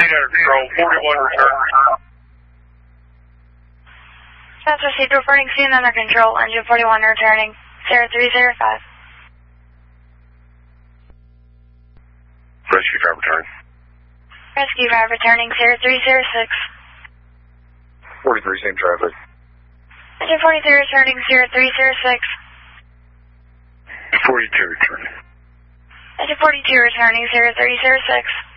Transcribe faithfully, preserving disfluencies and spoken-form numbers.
State under control, forty-one return. That's received, reporting scene under control, engine forty-one returning, zero three zero five. Rescue driver returning. Rescue driver returning, zero three zero six. forty-three, same traffic. Engine forty-three returning, zero three zero six. forty-two returning. Engine forty-two returning, zero three zero six.